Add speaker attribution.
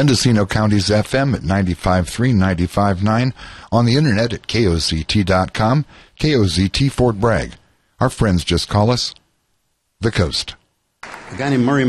Speaker 1: Mendocino County's FM at 95.3, 95.9, on the internet at KOZT.com, KOZT Fort Bragg. Our friends just call us The Coast.
Speaker 2: A guy named Murray